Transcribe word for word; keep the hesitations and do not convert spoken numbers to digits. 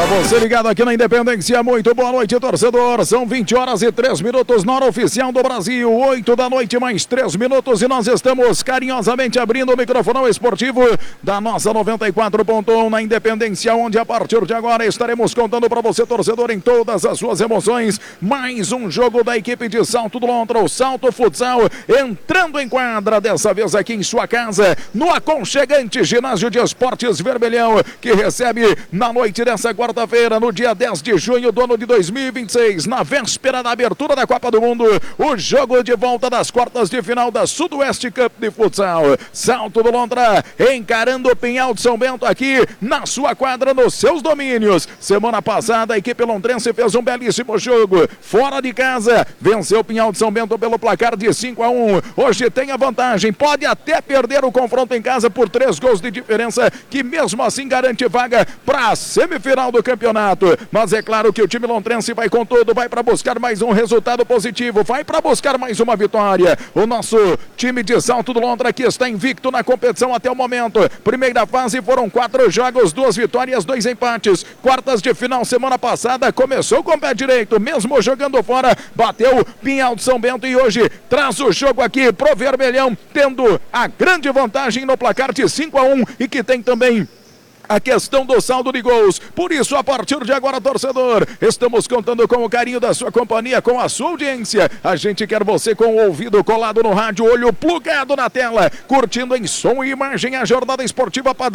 Você ligado aqui na Independência, muito boa noite, torcedor. São vinte horas e três minutos na hora oficial do Brasil, oito da noite mais três minutos e nós estamos carinhosamente abrindo o microfone esportivo da nossa noventa e quatro ponto um na Independência, onde a partir de agora estaremos contando para você, torcedor, em todas as suas emoções, mais um jogo da equipe de Salto do Lontra, o Salto Futsal, entrando em quadra, dessa vez aqui em sua casa, no aconchegante Ginásio de Esportes Vermelhão, que recebe na noite dessa quarta-feira, no dia dez de junho do ano de dois mil e vinte e seis, na véspera da abertura da Copa do Mundo, o jogo de volta das quartas de final da Sudoeste Cup de Futsal. Salto do Lontra encarando o Pinhal de São Bento aqui na sua quadra, nos seus domínios. Semana passada a equipe lontrense fez um belíssimo jogo fora de casa, venceu o Pinhal de São Bento pelo placar de cinco a um. Hoje tem a vantagem, pode até perder o confronto em casa por três gols de diferença, que mesmo assim garante vaga para a semifinal do campeonato, mas é claro que o time lontrense vai com tudo, vai para buscar mais um resultado positivo, vai para buscar mais uma vitória. O nosso time de Salto do Lontra que está invicto na competição até o momento. Primeira fase foram quatro jogos, duas vitórias, dois empates. Quartas de final semana passada começou com o pé direito, mesmo jogando fora, bateu Pinhal de São Bento e hoje traz o jogo aqui pro Vermelhão, tendo a grande vantagem no placar de cinco a um e que tem também a questão do saldo de gols. Por isso, a partir de agora, torcedor, estamos contando com o carinho da sua companhia, com a sua audiência. A gente quer você com o ouvido colado no rádio, olho plugado na tela, curtindo em som e imagem a jornada esportiva padrão